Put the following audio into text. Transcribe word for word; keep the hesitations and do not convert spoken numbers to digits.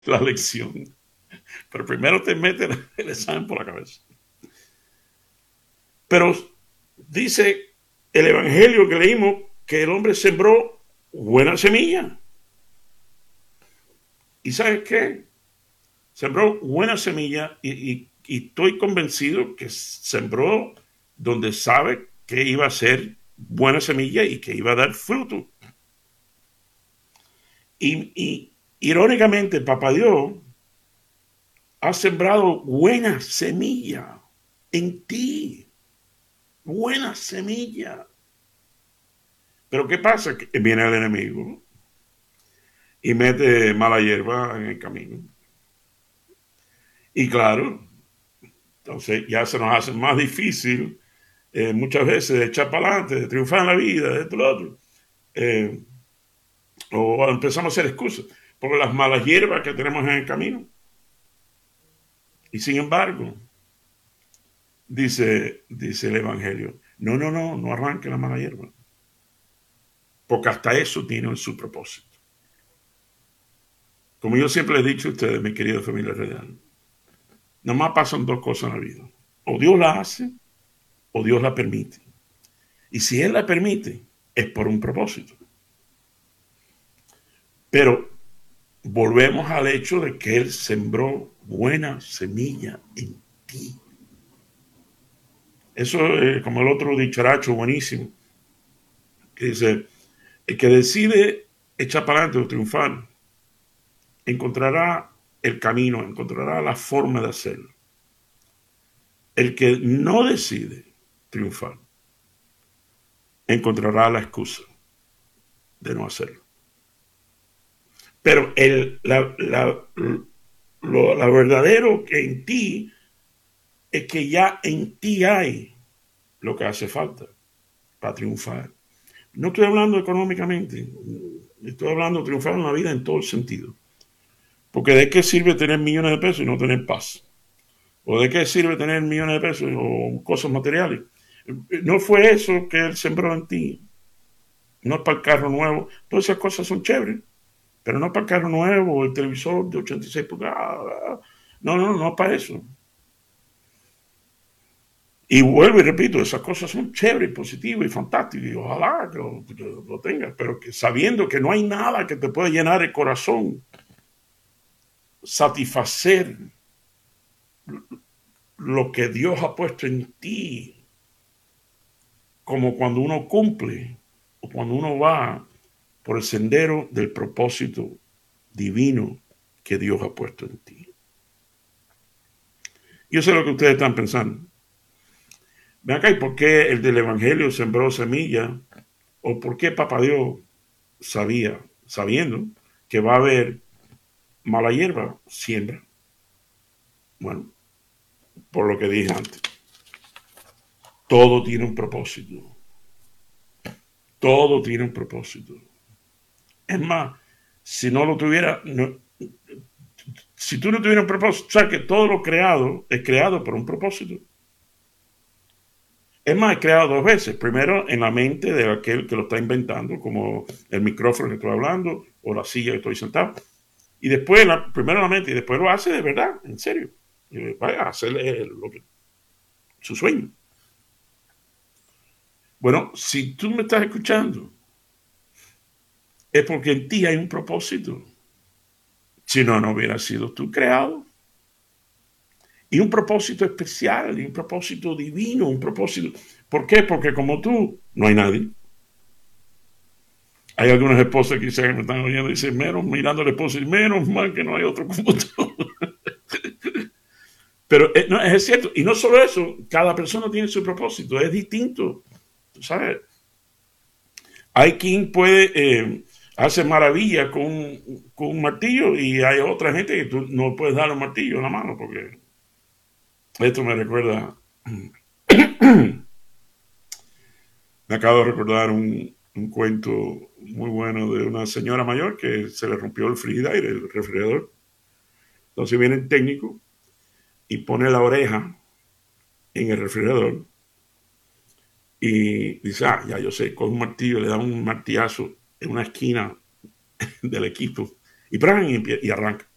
la lección. Pero primero te mete el examen por la cabeza. Pero dice el evangelio que leímos que el hombre sembró buena semilla. ¿Y sabes qué? Sembró buena semilla y, y, y estoy convencido que sembró donde sabe que iba a ser buena semilla y que iba a dar fruto. Y, y irónicamente, Papá Dios ha sembrado buena semilla en ti. Buena semilla. Pero ¿qué pasa? Que viene el enemigo y mete mala hierba en el camino. Y claro, entonces ya se nos hace más difícil eh, muchas veces de echar para adelante, de triunfar en la vida, de esto, lo otro. Eh, o empezamos a hacer excusas por las malas hierbas que tenemos en el camino. Y sin embargo, dice, dice el Evangelio, no, no, no, no arranque la mala hierba. Porque hasta eso tiene su propósito. Como yo siempre les he dicho a ustedes, mi querida familia real, nomás pasan dos cosas en la vida. O Dios la hace, o Dios la permite. Y si Él la permite, es por un propósito. Pero volvemos al hecho de que Él sembró buena semilla en ti. Eso es como el otro dicharacho buenísimo, que dice, el que decide echar para adelante o triunfar, encontrará el camino, encontrará la forma de hacerlo. El que no decide triunfar, encontrará la excusa de no hacerlo. Pero el, la, la, lo, la verdadero que en ti es que ya en ti hay lo que hace falta para triunfar. No estoy hablando económicamente, estoy hablando de triunfar en la vida en todo el sentido. Porque ¿de qué sirve tener millones de pesos y no tener paz? ¿O de qué sirve tener millones de pesos o cosas materiales? No fue eso que Él sembró en ti. No es para el carro nuevo. Todas esas cosas son chéveres. Pero no para el carro nuevo o el televisor de ochenta y seis pulgadas. No, no, no es para eso. Y vuelvo y repito, esas cosas son chéveres, positivas y fantásticas. Y ojalá que lo, que lo tengas. Pero que sabiendo que no hay nada que te pueda llenar el corazón, satisfacer lo que Dios ha puesto en ti, como cuando uno cumple o cuando uno va por el sendero del propósito divino que Dios ha puesto en ti. Yo sé lo que ustedes están pensando. Ven acá, ¿y por qué el del Evangelio sembró semilla? ¿O por qué Papá Dios sabía, sabiendo que va a haber mala hierba, siembra? Bueno, por lo que dije antes. Todo tiene un propósito. Todo tiene un propósito. Es más, si no lo tuviera, no, si tú no tuvieras un propósito, sabes que todo lo creado es creado por un propósito. Es más, es creado dos veces. Primero en la mente de aquel que lo está inventando, como el micrófono que estoy hablando o la silla que estoy sentado. Y después, la, primero en la mente y después lo hace de verdad, en serio. Y vaya a hacer lo que, su sueño. Bueno, si tú me estás escuchando, es porque en ti hay un propósito. Si no, no hubiera sido tú creado. Y un propósito especial, y un propósito divino, un propósito... ¿Por qué? Porque como tú, no hay nadie. Hay algunas esposas que quizás me están oyendo y dicen, menos mirando al esposo, y menos mal que no hay otro como tú. Pero eh, no, es cierto. Y no solo eso, cada persona tiene su propósito, es distinto. ¿Sabes? Hay quien puede eh, hacer maravillas con, con un martillo y hay otra gente que tú no puedes darle un martillo en la mano porque esto me recuerda, me acabo de recordar un, un cuento muy bueno de una señora mayor que se le rompió el frigidaire, el refrigerador. Entonces viene el técnico y pone la oreja en el refrigerador y dice, ah, ya yo sé, con un martillo le da un martillazo en una esquina del equipo y, ¡pran! y, y arranca.